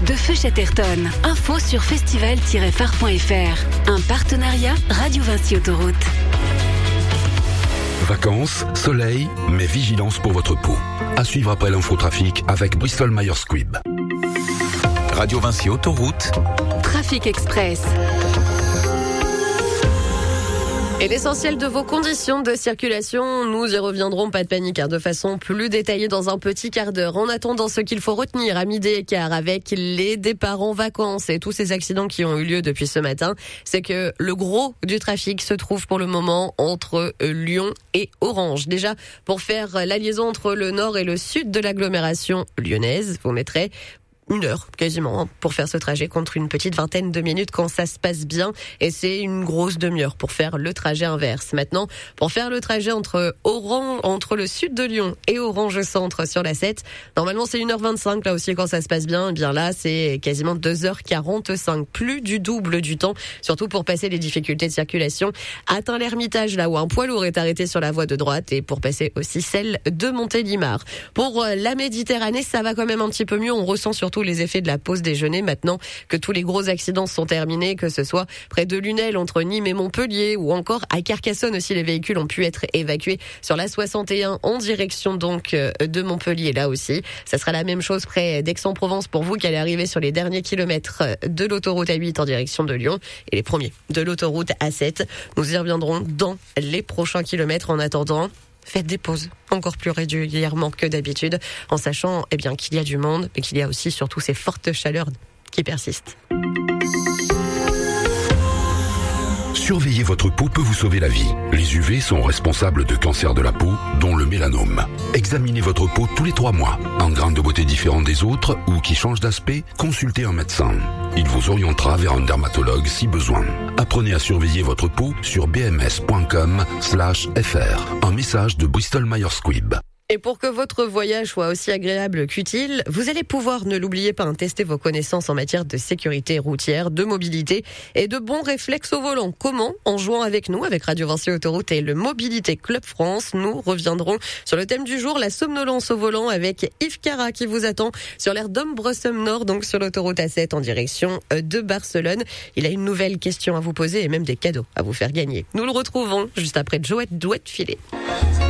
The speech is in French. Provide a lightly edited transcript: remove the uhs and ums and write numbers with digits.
de Feu Chatterton. Info sur festival-phare.fr. Un partenariat Radio Vinci Autoroute. Vacances, soleil, mais vigilance pour votre peau. À suivre après l'infotrafic avec Bristol Myers Squibb. Radio Vinci Autoroute. Trafic Express. Et l'essentiel de vos conditions de circulation, nous y reviendrons, pas de panique, de façon plus détaillée dans un petit quart d'heure. En attendant, ce qu'il faut retenir à 12h15 avec les départs en vacances et tous ces accidents qui ont eu lieu depuis ce matin, c'est que le gros du trafic se trouve pour le moment entre Lyon et Orange. Déjà, pour faire la liaison entre le nord et le sud de l'agglomération lyonnaise, vous mettrez 1 heure quasiment pour faire ce trajet contre une petite vingtaine de minutes quand ça se passe bien, et c'est une grosse demi-heure pour faire le trajet inverse. Maintenant, pour faire le trajet entre le sud de Lyon et Orange Centre sur la 7, normalement c'est 1h25 là aussi quand ça se passe bien. Et bien là c'est quasiment 2h45, plus du double du temps, surtout pour passer les difficultés de circulation. Atteint l'Ermitage là où un poids lourd est arrêté sur la voie de droite, et pour passer aussi celle de Montélimar. Pour la Méditerranée, ça va quand même un petit peu mieux. On ressent surtout les effets de la pause déjeuner maintenant que tous les gros accidents sont terminés, que ce soit près de Lunel entre Nîmes et Montpellier, ou encore à Carcassonne aussi, les véhicules ont pu être évacués sur la 61 en direction donc de Montpellier. Là aussi, ça sera la même chose près d'Aix-en-Provence pour vous qui allez arriver sur les derniers kilomètres de l'autoroute A8 en direction de Lyon et les premiers de l'autoroute A7. Nous y reviendrons dans les prochains kilomètres. En attendant, faites des pauses encore plus régulièrement que d'habitude, en sachant qu'il y a du monde, mais qu'il y a aussi surtout ces fortes chaleurs qui persistent. Surveiller votre peau peut vous sauver la vie. Les UV sont responsables de cancers de la peau, dont le mélanome. Examinez votre peau tous les 3 mois. Un grain de beauté différent des autres ou qui change d'aspect, consultez un médecin. Il vous orientera vers un dermatologue si besoin. Apprenez à surveiller votre peau sur bms.com/fr. Un message de Bristol Myers Squibb. Et pour que votre voyage soit aussi agréable qu'utile, vous allez pouvoir, ne l'oubliez pas, tester vos connaissances en matière de sécurité routière, de mobilité et de bons réflexes au volant. Comment ? En jouant avec nous, avec Radio Vinci Autoroute et le Mobilité Club France. Nous reviendrons sur le thème du jour, la somnolence au volant, avec Yves Cara qui vous attend sur l'aire d'Homme-Brossum Nord, donc sur l'autoroute A7 en direction de Barcelone. Il a une nouvelle question à vous poser et même des cadeaux à vous faire gagner. Nous le retrouvons juste après Joël Douette Filet.